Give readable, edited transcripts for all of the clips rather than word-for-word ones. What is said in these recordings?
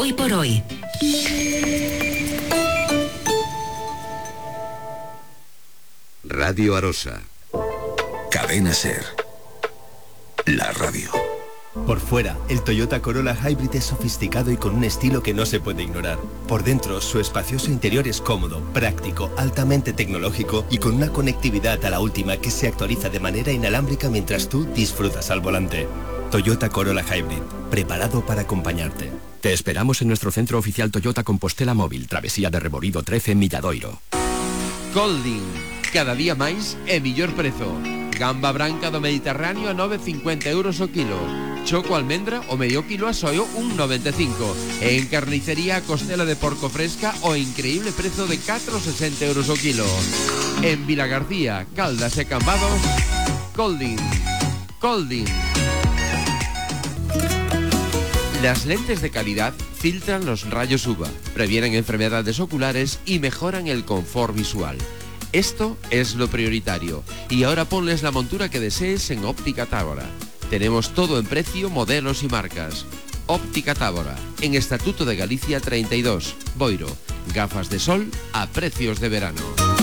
Hoy por hoy. Radio Arosa. Cadena SER. La radio. Por fuera, el Toyota Corolla Hybrid es sofisticado y con un estilo que no se puede ignorar. Por dentro, su espacioso interior es cómodo, práctico, altamente tecnológico y con una conectividad a la última que se actualiza de manera inalámbrica mientras tú disfrutas al volante. Toyota Corolla Hybrid, preparado para acompañarte. Te esperamos en nuestro centro oficial Toyota Compostela Móvil, Travesía de Reborido 13 en Milladoiro. Golding, cada día máis e mellor prezo. Gamba branca do Mediterráneo a 9,50 euros o kilo. Choco almendra o medio kilo a soio 1,95. E en carnicería costela de porco fresca o increíble prezo de 4,60 euros o kilo. En Vilagarcía, Caldas e Cambados, Golding. Golding. Las lentes de calidad filtran los rayos UVA, previenen enfermedades oculares y mejoran el confort visual. Esto es lo prioritario. Y ahora ponles la montura que desees en Óptica Tábora. Tenemos todo en precio, modelos y marcas. Óptica Tábora, en Estatuto de Galicia 32, Boiro. Gafas de sol a precios de verano.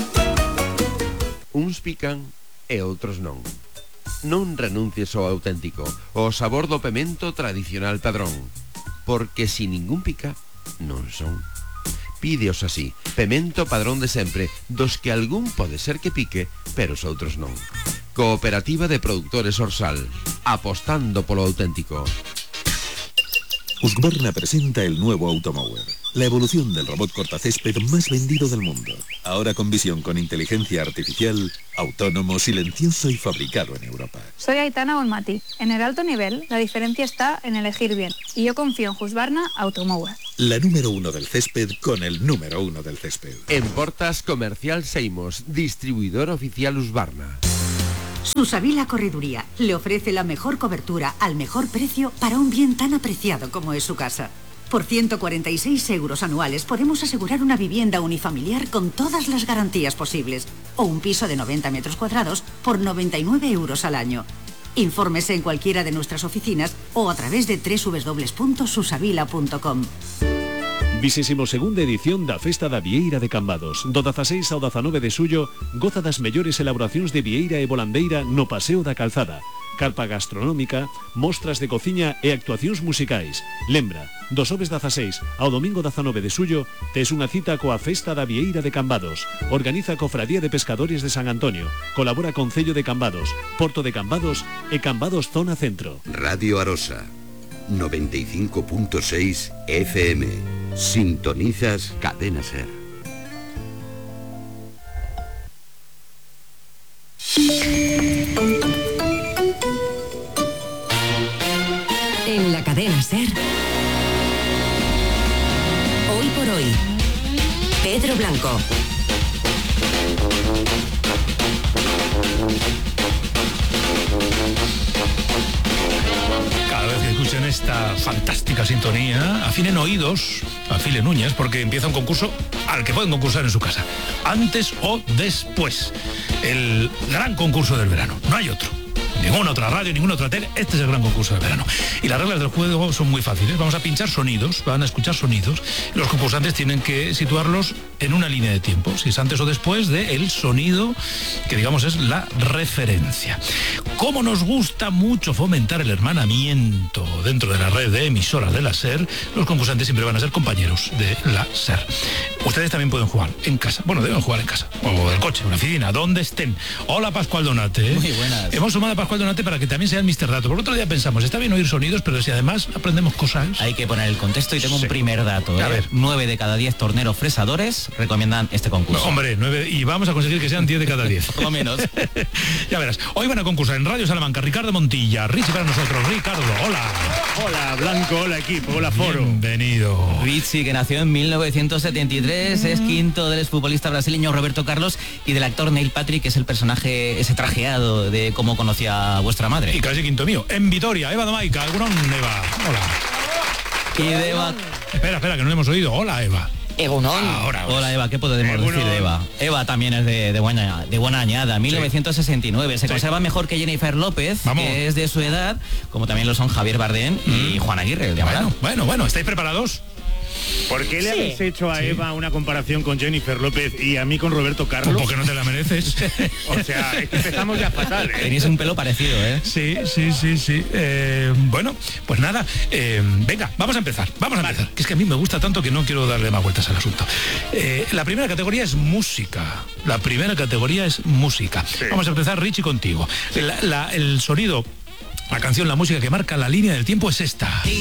Uns pican e outros non. Non renuncies ao auténtico, ao sabor do pemento tradicional padrón. Porque si ningún pica, non son. Pídeos así, pemento padrón de sempre, dos que algún pode ser que pique, pero os outros non. Cooperativa de Productores Orsal, apostando polo auténtico. Husqvarna presenta el nuevo Automower, la evolución del robot cortacésped más vendido del mundo. Ahora con visión con inteligencia artificial, autónomo, silencioso y fabricado en Europa. Soy Aitana Bonmati. En el alto nivel, la diferencia está en elegir bien. Y yo confío en Husqvarna Automower. La número 1 del césped con el número 1 del césped. En Portas Comercial Seimos, distribuidor oficial Husqvarna. Susavila Correduría le ofrece la mejor cobertura al mejor precio para un bien tan apreciado como es su casa. Por 146 euros anuales podemos asegurar una vivienda unifamiliar con todas las garantías posibles o un piso de 90 metros cuadrados por 99 euros al año. Infórmese en cualquiera de nuestras oficinas o a través de www.susavila.com. 22ª edición da Festa da Vieira de Cambados. Do 16 ao 19 de xullo, goza das mellores elaboracións de vieira e volandeira no Paseo da Calzada. Carpa gastronómica, mostras de cociña e actuacións musicais. Lembra, do xoves 16 ao domingo 19 de xullo, tes unha cita coa Festa da Vieira de Cambados. Organiza Cofradía de Pescadores de San Antonio. Colabora Concello de Cambados, Porto de Cambados e Cambados Zona Centro. Radio Arosa, 95.6 FM. Sintonizas Cadena SER. En la Cadena SER. Hoy por hoy. Pedro Blanco. Cada vez que escuchen esta fantástica sintonía, afilen oídos, afilen uñas, porque empieza un concurso al que pueden concursar en su casa, antes o después. El gran concurso del verano, no hay otro. Ninguna otra radio, ninguna otra tele, este es el gran concurso del verano. Y las reglas del juego son muy fáciles. Vamos a pinchar sonidos, van a escuchar sonidos. Los concursantes tienen que situarlos en una línea de tiempo, si es antes o después del sonido que digamos es la referencia. Como nos gusta mucho fomentar el hermanamiento dentro de la red de emisoras de la SER, los concursantes siempre van a ser compañeros de la SER. Ustedes también pueden jugar en casa. Bueno, deben jugar en casa. O del coche, en la oficina, donde estén. Hola, Pascual Donate. Muy buenas. Hemos sumado a Pascual Donate para que también sea el Mr. Dato. Por otro día pensamos, está bien oír sonidos, pero si además aprendemos cosas... Hay que poner el contexto y tengo un primer dato. A ver. 9 de cada 10 torneros fresadores recomiendan este concurso. No, hombre, 9, y vamos a conseguir que sean 10 de cada 10. Por lo menos. Ya verás. Hoy van a concursar en Radio Salamanca Ricardo Montilla. Richie para nosotros. Ricardo, hola. Hola, Blanco, hola equipo, hola Foro. Bienvenido. Richie, que nació en 1973, es quinto del exfutbolista brasileño Roberto Carlos y del actor Neil Patrick, que es el personaje, ese trajeado de Cómo conocía a vuestra madre. Y casi quinto mío. En Vitoria, Eva Domaica, Algrón, Eva. Hola. Y de Eva... Espera, que no le hemos oído. Hola, Eva. Egunon. Ahora. Hola, Eva, ¿qué podemos decir de Eva? Eva también es de buena añada, 1969. Se conserva mejor que Jennifer López, que es de su edad, como también lo son Javier Bardem y Juan Aguirre, el de Amaral. Bueno, ¿estáis preparados? ¿Por qué le Sí. habéis hecho a Eva una comparación con Jennifer López y a mí con Roberto Carlos? Porque no te la mereces. O sea, es que empezamos ya fatal, ¿eh? Tenéis un pelo parecido, ¿eh? Sí. Bueno, pues nada, venga, vamos a empezar, que es que a mí me gusta tanto que no quiero darle más vueltas al asunto. La primera categoría es música. Sí. Vamos a empezar, Richie, contigo. El sonido, la canción, la música que marca la línea del tiempo es esta.